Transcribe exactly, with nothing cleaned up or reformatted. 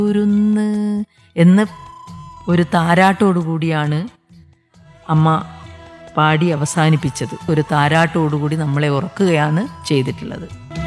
ൂരുന്ന് എന്ന് ഒരു താരാട്ടോടുകൂടിയാണ് അമ്മ പാടി അവസാനിപ്പിച്ചത്. ഒരു താരാട്ടോടുകൂടി നമ്മളെ ഉറക്കുകയാണ് ചെയ്തിട്ടുള്ളത്.